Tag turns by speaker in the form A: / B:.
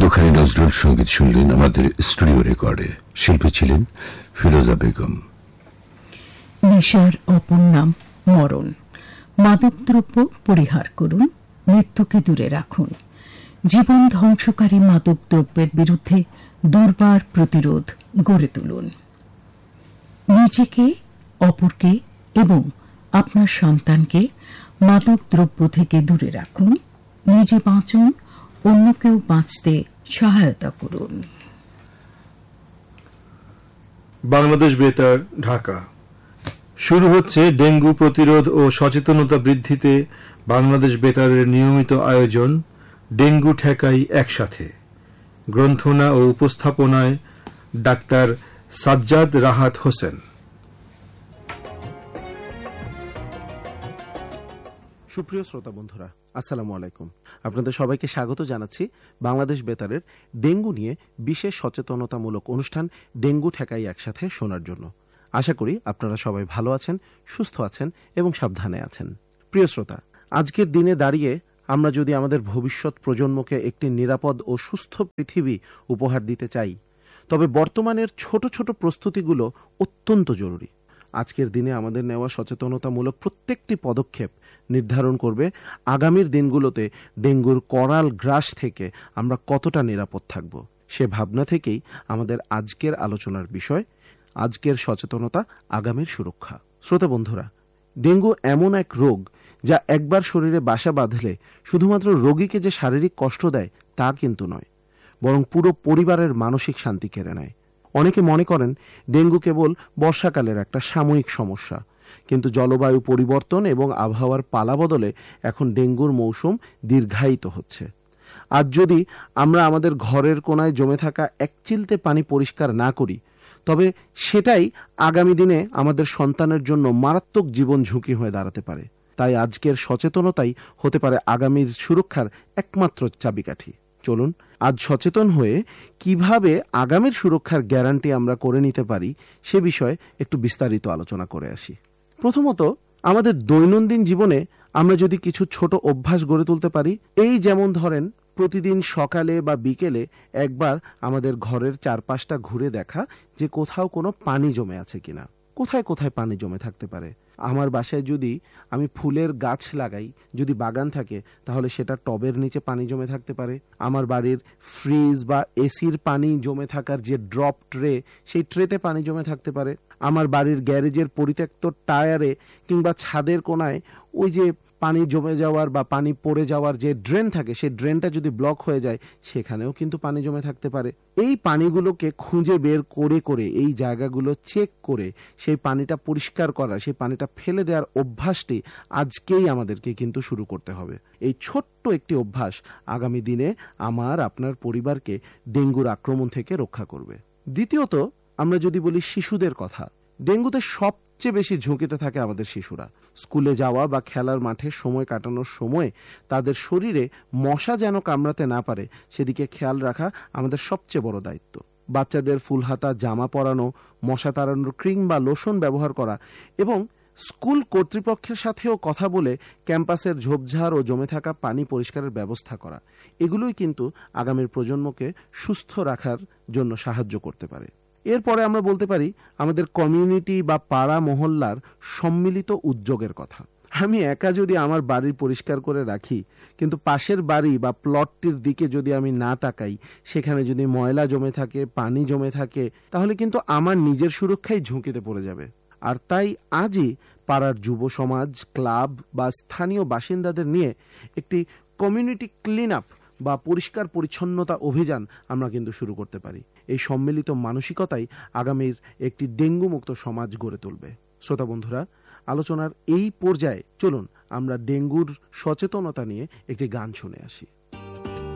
A: দুখানি নজরুল সঙ্গীত শুনলেন আমাদের স্টুডিও রেকর্ডে। শিল্পী ছিলেন ফিরোজা বেগম।
B: নেশার অপর নাম মরণ। মাদকদ্রব্য পরিহার করুন, মৃত্যুকে দূরে রাখুন। জীবন ধ্বংসকারী মাদকদ্রব্যের বিরুদ্ধে দুর্বার প্রতিরোধ গড়ে তুলুন। নিজেকে, অপরকে এবং আপনার সন্তানকে মাদকদ্রব্য থেকে দূরে রাখুন। নিজে বাঁচুন, অন্যকেও বাঁচতে সহায়তা করুন।
C: বাংলাদেশ বেতার, ঢাকা। শুরু হচ্ছে ডেঙ্গু প্রতিরোধ ও সচেতনতা বৃদ্ধিতে বাংলাদেশ বেতারের নিয়মিত আয়োজন ডেঙ্গু ঠেকাই একসাথে। গ্রন্থনা ও উপস্থাপনায় ডাক্তার সাজ্জাদ রাহাত হোসেন।
D: সুপ্রিয় শ্রোতা বন্ধুরা, আসসালামু আলাইকুম। আপনাদের সবাইকে স্বাগত জানাচ্ছি বাংলাদেশ বেতারের ডেঙ্গু নিয়ে বিশেষ সচেতনতামূলক অনুষ্ঠান ডেঙ্গু ঠেকাই একসাথে শোনার জন্য। আশা করি আপনারা সবাই ভালো আছেন, সুস্থ আছেন এবং সাবধানে আছেন। প্রিয় শ্রোতা, আজকের দিনে দাঁড়িয়ে আমরা যদি আমাদের ভবিষ্যৎ প্রজন্মকে একটি নিরাপদ ও সুস্থ পৃথিবী উপহার দিতে চাই, তবে বর্তমানের ছোট ছোট প্রস্তুতিগুলো অত্যন্ত জরুরি। আজকের দিনে আমাদের নেওয়া সচেতনতামূলক প্রত্যেকটি পদক্ষেপ নির্ধারণ করবে আগামীর দিনগুলোতে ডেঙ্গুর করাল গ্রাস থেকে আমরা কতটা নিরাপদ থাকব। সে ভাবনা থেকেই আমাদের আজকের আলোচনার বিষয়, আজকের সচেতনতা, আগামীর সুরক্ষা। শ্রোতা বন্ধুরা, ডেঙ্গু এমন এক রোগ যা একবার শরীরে বাসা বাঁধলে শুধুমাত্র রোগীকে যে শারীরিক কষ্ট দেয় তা কিন্তু নয়, বরং পুরো পরিবারের মানসিক শান্তি কেড়ে নেয়। অনেকে মনে করেন ডেঙ্গু কেবল বর্ষাকালের একটা সাময়িক সমস্যা, কিন্তু জলবায়ু পরিবর্তন এবং আবহাওয়ার পালাবদলে এখন ডেঙ্গুর মৌসুম দীর্ঘায়িত হচ্ছে। আজ যদি আমরা আমাদের ঘরের কোনায় জমে থাকা এক চিলতে পানি পরিষ্কার না করি, তবে সেটাই আগামী দিনে আমাদের সন্তানের জন্য মারাত্মক জীবন ঝুঁকি হয়ে দাঁড়াতে পারে। তাই আজকের সচেতনতাই হতে পারে আগামীর সুরক্ষার একমাত্র চাবিকাঠি। চলুন আজ সচেতন হয়ে কিভাবে আগামীর সুরক্ষার গ্যারান্টি আমরা করে নিতে পারি সে বিষয়ে একটু বিস্তারিত আলোচনা করে আসি। প্রথমত, আমাদের দৈনন্দিন জীবনে আমরা যদি কিছু ছোট অভ্যাস গড়ে তুলতে পারি, এই যেমন ধরেন প্রতিদিন সকালে বা বিকেলে একবার আমাদের ঘরের চারপাশটা ঘুরে দেখা যে কোথাও কোনো পানি জমে আছে কিনা, কোথায় কোথায় পানি জমে থাকতে পারে। আমার বাসায় যদি আমি ফুলের গাছ লাগাই, যদি বাগান থাকে, তাহলে সেটা টবের নিচে পানি জমে থাকতে পারে। আমার বাড়ির ফ্রিজ বা এসির পানি জমে থাকার যে ড্রপ ট্রে, সেই ট্রেতে পানি জমে থাকতে পারে। আমার বাড়ির গ্যারেজের পরিত্যক্ত টায়ারে কিংবা ছাদের কোনায় ওই যে পানি জমে যাওয়ার বা পানি পড়ে যাওয়ার যে ড্রেন থাকে, সেই ড্রেনটা যদি ব্লক হয়ে যায়, সেখানেও কিন্তু পানি জমে থাকতে পারে। এই পানিগুলোকে খুঁজে বের করে করে এই জায়গাগুলো চেক করে সেই পানিটা পরিষ্কার করা, সেই পানিটা ফেলে দেওয়ার অভ্যাসটি আজকেই আমাদেরকে কিন্তু শুরু করতে হবে। এই ছোট্ট একটি অভ্যাস আগামী দিনে আমার আপনার পরিবারকে ডেঙ্গুর আক্রমণ থেকে রক্ষা করবে। দ্বিতীয়ত, আমরা যদি বলি শিশুদের কথা, ডেঙ্গুতে সবচেয়ে বেশি ঝুঁকিতে থাকে আমাদের শিশুরা। স্কুলে যাওয়া বা খেলার মাঠে সময় কাটানোর সময় তাদের শরীরে মশা যেন কামড়াতে না পারে সেদিকে খেয়াল রাখা আমাদের সবচেয়ে বড় দায়িত্ব। বাচ্চাদের ফুলহাতা জামা পরানো, মশা তাড়ানোর ক্রিম বা লোশন ব্যবহার করা এবং স্কুল কর্তৃপক্ষের সাথেও কথা বলে ক্যাম্পাসের ঝোপঝাড় ও জমে থাকা পানি পরিষ্কারের ব্যবস্থা করা, এগুলোই কিন্তু আগামীর প্রজন্মকে সুস্থ রাখার জন্য সাহায্য করতে পারে। এরপরে আমরা বলতে পারি আমাদের কমিউনিটি বা পাড়া মহল্লার সম্মিলিত উদ্যোগের কথা। আমি একা যদি আমার বাড়ি পরিষ্কার করে রাখি, কিন্তু পাশের বাড়ি বা প্লটটির দিকে যদি আমি না তাকাই, সেখানে যদি ময়লা জমে থাকে, পানি জমে থাকে, তাহলে কিন্তু আমার নিজের সুরক্ষাই ঝুঁকিতে পড়ে যাবে। আর তাই আজই পাড়ার যুব সমাজ, ক্লাব বা স্থানীয় বাসিন্দাদের নিয়ে একটি কমিউনিটি ক্লিন আপ বা পরিষ্কার পরিচ্ছন্নতা অভিযান আমরা কিন্তু শুরু করতে পারি। এই সম্মিলিত মানসিকতাই আগামীর একটি ডেঙ্গু মুক্ত সমাজ গড়ে তুলবে। শ্রোতা বন্ধুরা, আলোচনার এই পর্যায়ে চলুন আমরা ডেঙ্গুর সচেতনতা নিয়ে একটি গান শুনে আসি।